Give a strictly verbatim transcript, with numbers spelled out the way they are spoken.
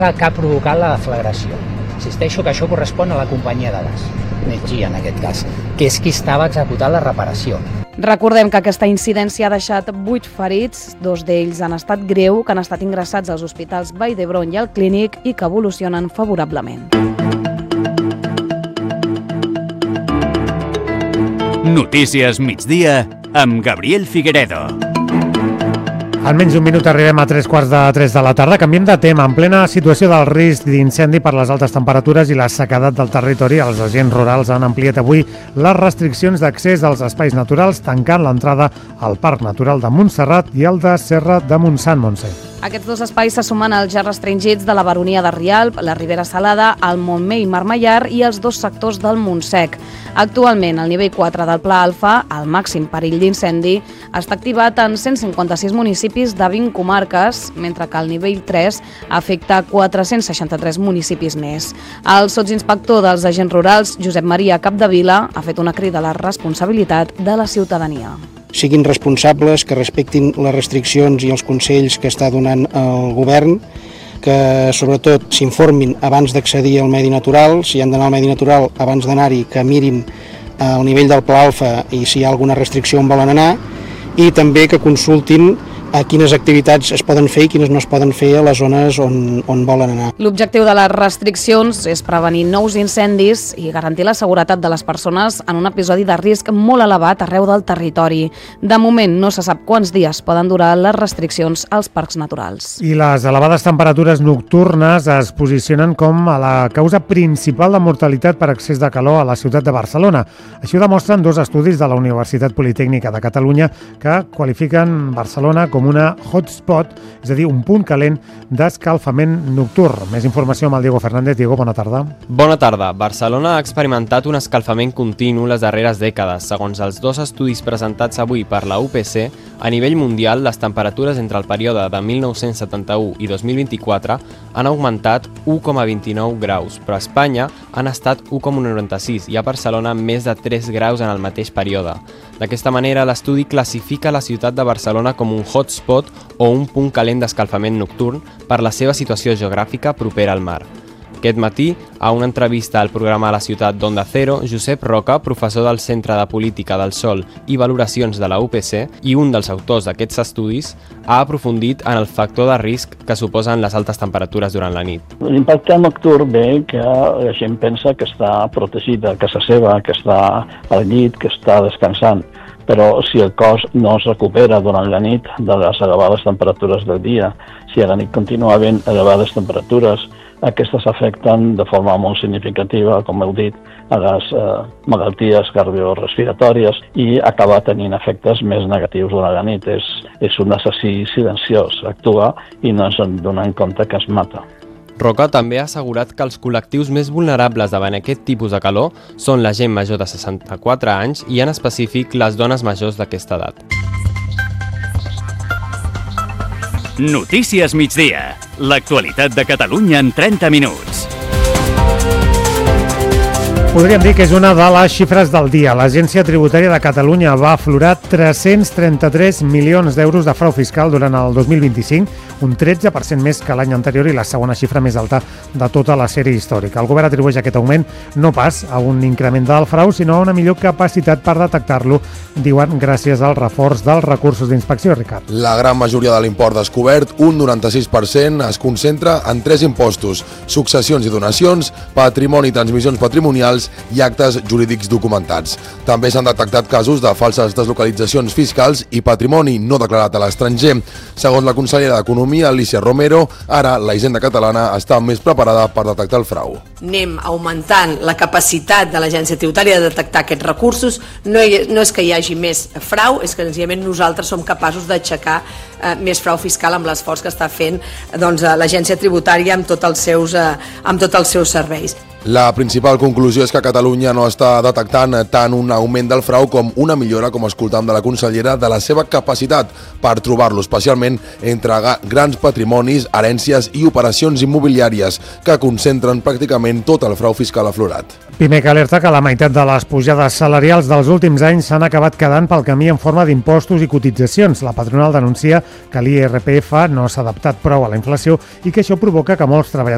que ha provocat la deflagració. Insisteixo que això correspon a la companyia de gas, Energia en aquest cas, que és qui estava executant la reparació. Recordem que aquesta incidència ha deixat vuit ferits, dos d'ells han estat greu, que han estat ingressats als hospitals Vall d'Hebron i al Clínic i que evolucionen favorablement. Notícies migdia amb Gabriel Figueredo. En menys d'un minut arribem a tres quarts de tres de la tarda. Canviem de tema. En plena situació del risc d'incendi per les altes temperatures i la sequedat del territori, els agents rurals han ampliat avui les restriccions d'accés als espais naturals, tancant l'entrada al Parc Natural de Montserrat i el de Serra de Montsant, Montse. Aquests dos espais se sumen als ja restringits de la Baronia de Rialb, la Ribera Salada, el Montmell Marmellard i els dos sectors del Montsec. Actualment, el nivell quatre del Pla Alfa, el màxim perill d'incendi, està activat en cent cinquanta-sis municipis de vint comarques, mentre que el nivell tres afecta quatre-cents seixanta-tres municipis més. El sotsinspector dels agents rurals, Josep Maria Capdevila, ha fet una crida a la responsabilitat de la ciutadania. Siguin responsables, que respectin les restriccions i els consells que està donant el govern, que sobretot s'informin abans d'accedir al medi natural, si han d'anar al medi natural abans d'anar-hi, que mirin el nivell del Pla Alfa i si hi ha alguna restricció on volen anar, i també que consultin a quines activitats es poden fer i quines no es poden fer a les zones on, on volen anar. L'objectiu de les restriccions és prevenir nous incendis i garantir la seguretat de les persones en un episodi de risc molt elevat arreu del territori. De moment no se sap quants dies poden durar les restriccions als parcs naturals. I les elevades temperatures nocturnes es posicionen com a la causa principal de mortalitat per excés de calor a la ciutat de Barcelona. Així ho demostren dos estudis de la Universitat Politècnica de Catalunya que qualifiquen Barcelona com una hotspot, és a dir, un punt calent d'escalfament nocturn. Més informació amb el Diego Fernández. Diego, bona tarda. Bona tarda. Barcelona ha experimentat un escalfament continu les darreres dècades. Segons els dos estudis presentats avui per la U P C, a nivell mundial, les temperatures entre el període de mil nou-cents setanta-u i dos mil vint-i-quatre han augmentat u coma vint-i-nou graus, però a Espanya han estat u coma noranta-sis i a Barcelona més de tres graus en el mateix període. D'aquesta manera, l'estudi classifica la ciutat de Barcelona com un hotspot o un punt calent d'escalfament nocturn per la seva situació geogràfica propera al mar. Aquest matí, a una entrevista al programa La Ciutat d'Onda Cero, Josep Roca, professor del Centre de Política del Sol i Valoracions de la U P C i un dels autors d'aquests estudis, ha aprofundit en el factor de risc que suposen les altes temperatures durant la nit. L'impacte nocturn ve que la gent pensa que està protegida a casa seva, que està al llit, que està descansant. Però si el cos no es recupera durant la nit de les elevades temperatures del dia, si a la nit continua havent elevades temperatures, aquestes afecten de forma molt significativa, com heu dit, a les eh, malalties cardiorrespiratòries i acaba tenint efectes més negatius durant la nit. És, és un assassí silenciós, actua i no ens en donem compte que es mata. Roca també ha assegurat que els col·lectius més vulnerables davant aquest tipus de calor són la gent major de seixanta-quatre anys i en específic les dones majors d'aquesta edat. Notícies migdia. L'actualitat de Catalunya en trenta minuts. Podríem dir que és una de les xifres del dia. L'Agència Tributària de Catalunya va aflorar tres-cents trenta-tres milions d'euros de frau fiscal durant el dos mil vint-i-cinc, un tretze per cent més que l'any anterior i la segona xifra més alta de tota la sèrie històrica. El govern atribueix aquest augment no pas a un increment del frau, sinó a una millor capacitat per detectar-lo, diuen, gràcies al reforç dels recursos d'inspecció. Ricard. La gran majoria de l'import descobert, un noranta-sis per cent, es concentra en tres impostos: successions i donacions, patrimoni i transmissions patrimonials i actes jurídics documentats. També s'han detectat casos de falses deslocalitzacions fiscals i patrimoni no declarat a l'estranger. Segons la consellera d'Economia, Alicia Romero, ara la Hisenda catalana està més preparada per detectar el frau. Anem augmentant la capacitat de l'Agència Tributària de detectar aquests recursos. No, hi, no és que hi hagi més frau, és que senzillament nosaltres som capaços d'aixecar eh, més frau fiscal amb l'esforç que està fent doncs, l'Agència Tributària amb, tot els seus, eh, amb tots els seus serveis. La principal conclusió és que Catalunya no està detectant tant un augment del frau com una millora, com escoltam de la consellera, de la seva capacitat per trobar-lo, especialment entre grans patrimonis, herències i operacions immobiliàries que concentren pràcticament tot el frau fiscal aflorat. Pimec alerta que la meitat de les pujades salarials dels últims anys s'han acabat quedant pel camí en forma d'impostos i cotitzacions. La patronal denuncia que l'I R P F no s'ha adaptat prou a la inflació i que això provoca que molts treballadors